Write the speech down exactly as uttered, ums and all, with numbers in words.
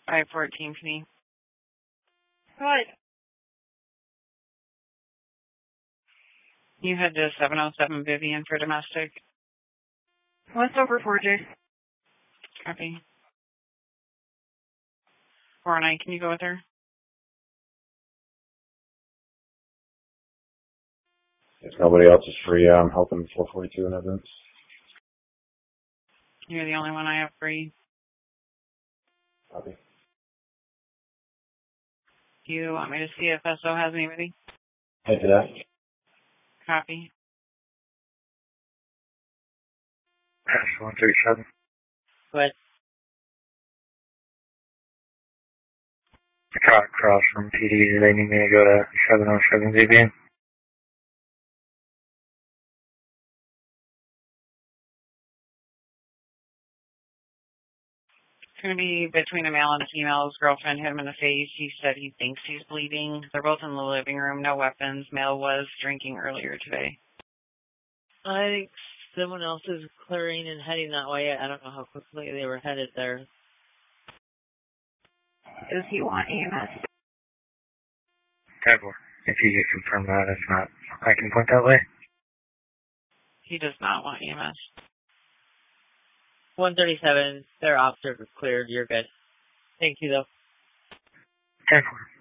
five fourteen P. What? You head to seven oh seven Vivian for domestic. What's over four J? Copy. four oh nine, can you go with her? If nobody else is free, I'm helping four forty-two in evidence. You're the only one I have free. Copy. Do you want me to see if S O has anybody? Head to that. Copy. Pass one three seven. What? Car across from P D. Do they need me to go to seven oh seven Vivian? It's going to be between a male and a female. His girlfriend hit him in the face. He said he thinks he's bleeding. They're both in the living room. No weapons. Male was drinking earlier today. I think someone else is clearing and heading that way. I don't know how quickly they were headed there. Does he want E M S? Tagore. If you could confirm that, if not, I can point that way. He does not want E M S. one thirty-seven, their officer was cleared. You're good. Thank you, though. Tagore.